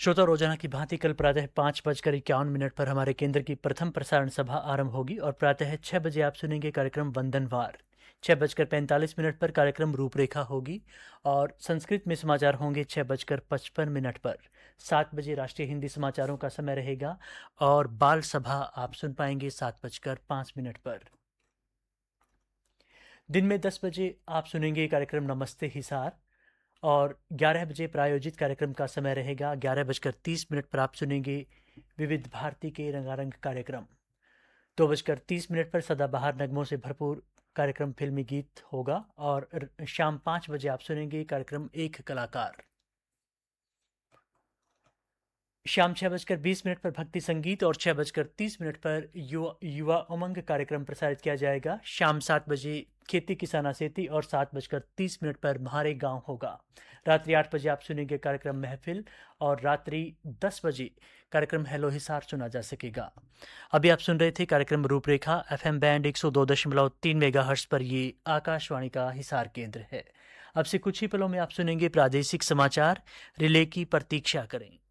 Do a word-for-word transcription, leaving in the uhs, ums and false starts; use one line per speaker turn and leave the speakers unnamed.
श्रोता, रोजाना की भांति कल प्रातः पाँच बजकर इक्यावन मिनट पर हमारे केंद्र की प्रथम प्रसारण सभा आरंभ होगी और प्रातः छः बजे आप सुनेंगे कार्यक्रम वंदनवार। छः बजकर पैंतालीस मिनट पर कार्यक्रम रूपरेखा होगी और संस्कृत में समाचार होंगे छः बजकर पचपन मिनट पर। सात बजे राष्ट्रीय हिंदी समाचारों का समय रहेगा और बाल सभा आप सुन पाएंगे सात बजकर पाँच मिनट पर। दिन में दस बजे आप सुनेंगे कार्यक्रम नमस्ते हिसार और ग्यारह बजे प्रायोजित कार्यक्रम का समय रहेगा। ग्यारह बजकर तीस मिनट पर आप सुनेंगे विविध भारती के रंगारंग कार्यक्रम। दो बजकर तीस मिनट पर सदाबहार नगमों से भरपूर कार्यक्रम फिल्मी गीत होगा और शाम पाँच बजे आप सुनेंगे कार्यक्रम एक कलाकार। शाम छः बजकर बीस मिनट पर भक्ति संगीत और छः बजकर तीस मिनट पर युवा युवा उमंग कार्यक्रम प्रसारित किया जाएगा। शाम सात बजे खेती किसाना सेती और सात बजकर तीस मिनट पर म्हारे गांव होगा। रात्रि आठ बजे आप सुनेंगे कार्यक्रम महफिल और रात्रि दस बजे कार्यक्रम हेलो हिसार सुना जा सकेगा। अभी आप सुन रहे थे कार्यक्रम रूपरेखा एफ एम बैंड एक सौ दो दशमलव तीन मेगा हर्ट्ज पर। ये आकाशवाणी का हिसार केंद्र है। अब से कुछ ही पलों में आप सुनेंगे प्रादेशिक समाचार। रिले की प्रतीक्षा करें।